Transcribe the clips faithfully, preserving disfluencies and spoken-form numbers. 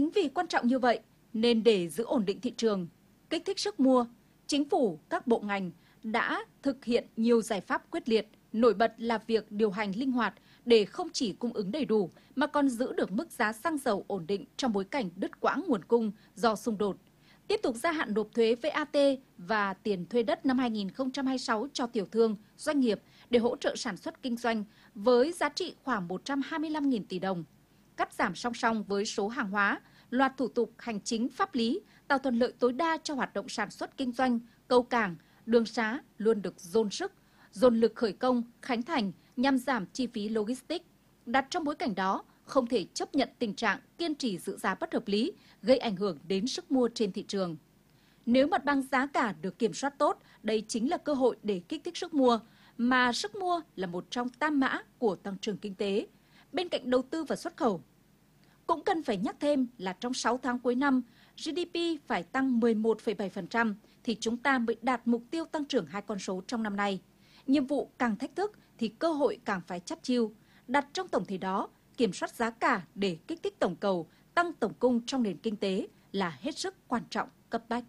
Chính vì quan trọng như vậy, nên để giữ ổn định thị trường, kích thích sức mua, chính phủ, các bộ ngành đã thực hiện nhiều giải pháp quyết liệt, nổi bật là việc điều hành linh hoạt để không chỉ cung ứng đầy đủ mà còn giữ được mức giá xăng dầu ổn định trong bối cảnh đứt quãng nguồn cung do xung đột. Tiếp tục gia hạn nộp thuế vê a tê và tiền thuê đất năm hai nghìn không trăm hai mươi sáu cho tiểu thương, doanh nghiệp để hỗ trợ sản xuất kinh doanh với giá trị khoảng một trăm hai mươi lăm nghìn tỷ đồng. Cắt giảm song song với số hàng hóa, loạt thủ tục hành chính pháp lý, tạo thuận lợi tối đa cho hoạt động sản xuất kinh doanh, cầu cảng, đường xá luôn được dồn sức, dồn lực khởi công, khánh thành nhằm giảm chi phí logistics. Đặt trong bối cảnh đó, không thể chấp nhận tình trạng kiên trì giữ giá bất hợp lý, gây ảnh hưởng đến sức mua trên thị trường. Nếu mặt bằng giá cả được kiểm soát tốt, đây chính là cơ hội để kích thích sức mua, mà sức mua là một trong tam mã của tăng trưởng kinh tế, bên cạnh đầu tư và xuất khẩu. Cũng cần phải nhắc thêm là trong sáu tháng cuối năm, giê đê pê phải tăng mười một phẩy bảy phần trăm thì chúng ta mới đạt mục tiêu tăng trưởng hai con số trong năm nay. Nhiệm vụ càng thách thức thì cơ hội càng phải chắt chiu. Đặt trong tổng thể đó, kiểm soát giá cả để kích thích tổng cầu, tăng tổng cung trong nền kinh tế là hết sức quan trọng, cấp bách.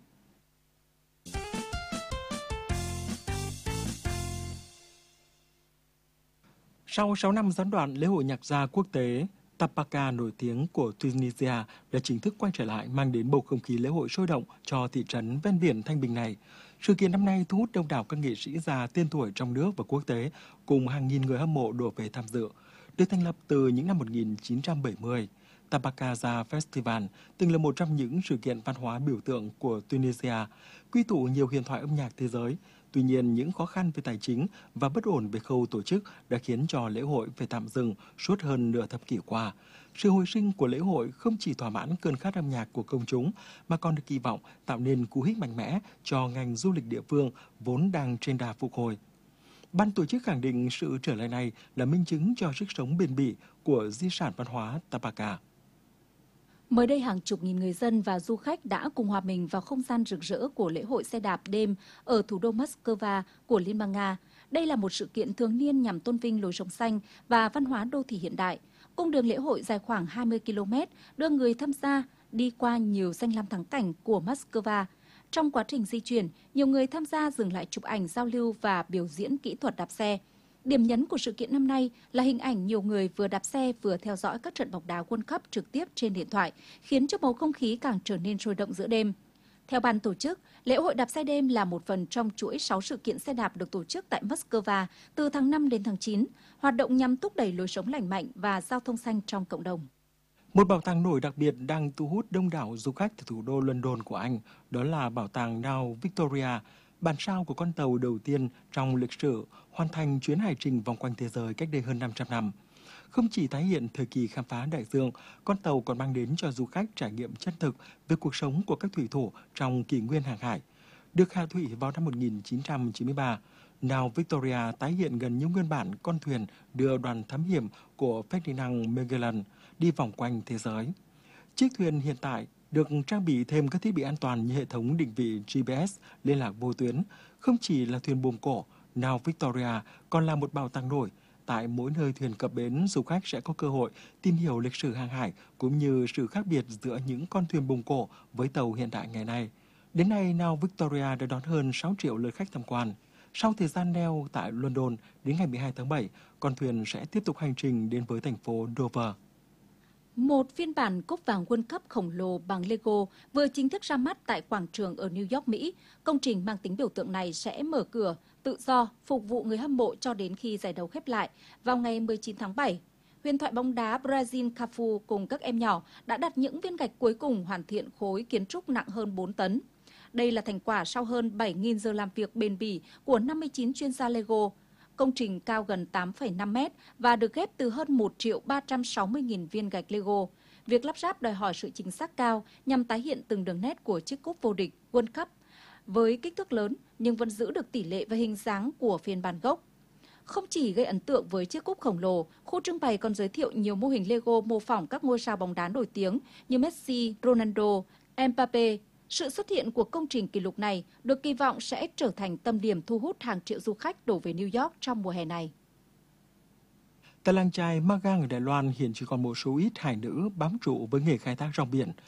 Sau sáu năm gián đoạn, lễ hội nhạc gia quốc tế Tapaka nổi tiếng của Tunisia đã chính thức quay trở lại, mang đến bầu không khí lễ hội sôi động cho thị trấn ven biển thanh bình này. Sự kiện năm nay thu hút đông đảo các nghệ sĩ già tên tuổi trong nước và quốc tế, cùng hàng nghìn người hâm mộ đổ về tham dự. Được thành lập từ những năm một nghìn chín trăm bảy mươi, Tapaka Jazz Festival từng là một trong những sự kiện văn hóa biểu tượng của Tunisia, quy tụ nhiều huyền thoại âm nhạc thế giới. Tuy nhiên, những khó khăn về tài chính và bất ổn về khâu tổ chức đã khiến cho lễ hội phải tạm dừng suốt hơn nửa thập kỷ qua. Sự hồi sinh của lễ hội không chỉ thỏa mãn cơn khát âm nhạc của công chúng, mà còn được kỳ vọng tạo nên cú hích mạnh mẽ cho ngành du lịch địa phương vốn đang trên đà phục hồi. Ban tổ chức khẳng định sự trở lại này là minh chứng cho sức sống bền bỉ của di sản văn hóa Tapaka. Mới đây, hàng chục nghìn người dân và du khách đã cùng hòa mình vào không gian rực rỡ của lễ hội xe đạp đêm ở thủ đô Moscow của Liên bang Nga. Đây là một sự kiện thường niên nhằm tôn vinh lối sống xanh và văn hóa đô thị hiện đại. Cung đường lễ hội dài khoảng hai mươi ki lô mét, đưa người tham gia đi qua nhiều danh lam thắng cảnh của Moscow. Trong quá trình di chuyển, nhiều người tham gia dừng lại chụp ảnh, giao lưu và biểu diễn kỹ thuật đạp xe. Điểm nhấn của sự kiện năm nay là hình ảnh nhiều người vừa đạp xe vừa theo dõi các trận bóng đá World Cup trực tiếp trên điện thoại, khiến cho bầu không khí càng trở nên sôi động giữa đêm. Theo ban tổ chức, lễ hội đạp xe đêm là một phần trong chuỗi sáu sự kiện xe đạp được tổ chức tại Moscow từ tháng năm đến tháng chín, hoạt động nhằm thúc đẩy lối sống lành mạnh và giao thông xanh trong cộng đồng. Một bảo tàng nổi đặc biệt đang thu hút đông đảo du khách từ thủ đô London của Anh, đó là bảo tàng Now Victoria, bản sao của con tàu đầu tiên trong lịch sử hoàn thành chuyến hành trình vòng quanh thế giới cách đây hơn năm trăm năm. Không chỉ tái hiện thời kỳ khám phá đại dương, con tàu còn mang đến cho du khách trải nghiệm chân thực về cuộc sống của các thủy thủ trong kỷ nguyên hàng hải. Được hạ thủy vào năm một nghìn chín trăm chín mươi ba, Now Victoria tái hiện gần như nguyên bản con thuyền đưa đoàn thám hiểm của Ferdinand Magellan đi vòng quanh thế giới. Chiếc thuyền hiện tại được trang bị thêm các thiết bị an toàn như hệ thống định vị giê pê ét liên lạc vô tuyến. Không chỉ là thuyền buồm cổ, Now Victoria còn là một bảo tàng nổi. Tại mỗi nơi thuyền cập bến, du khách sẽ có cơ hội tìm hiểu lịch sử hàng hải cũng như sự khác biệt giữa những con thuyền buồm cổ với tàu hiện đại ngày nay. Đến nay, Now Victoria đã đón hơn sáu triệu lượt khách tham quan. Sau thời gian neo tại London, đến ngày mười hai tháng bảy, con thuyền sẽ tiếp tục hành trình đến với thành phố Dover. Một phiên bản cúp vàng World Cup khổng lồ bằng Lego vừa chính thức ra mắt tại quảng trường ở New York, Mỹ. Công trình mang tính biểu tượng này sẽ mở cửa tự do phục vụ người hâm mộ cho đến khi giải đấu khép lại vào ngày mười chín tháng bảy. Huyền thoại bóng đá Brazil Cafu cùng các em nhỏ đã đặt những viên gạch cuối cùng hoàn thiện khối kiến trúc nặng hơn bốn tấn. Đây là thành quả sau hơn bảy nghìn giờ làm việc bền bỉ của năm mươi chín chuyên gia Lego. Công trình cao gần tám phẩy năm mét và được ghép từ hơn một triệu ba trăm sáu mươi nghìn viên gạch Lego. Việc lắp ráp đòi hỏi sự chính xác cao nhằm tái hiện từng đường nét của chiếc cúp vô địch World Cup với kích thước lớn nhưng vẫn giữ được tỷ lệ và hình dáng của phiên bản gốc. Không chỉ gây ấn tượng với chiếc cúp khổng lồ, khu trưng bày còn giới thiệu nhiều mô hình Lego mô phỏng các ngôi sao bóng đá nổi tiếng như Messi, Ronaldo, Mbappe. Sự xuất hiện của công trình kỷ lục này được kỳ vọng sẽ trở thành tâm điểm thu hút hàng triệu du khách đổ về New York trong mùa hè này. Tại làng chài Magang ở Đài Loan hiện chỉ còn một số ít hải nữ bám trụ với nghề khai thác rong biển.